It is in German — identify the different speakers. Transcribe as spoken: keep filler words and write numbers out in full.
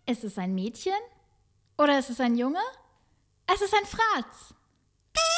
Speaker 1: Ist es ein Mädchen? Oder ist es ein Junge? Es ist ein Fratz.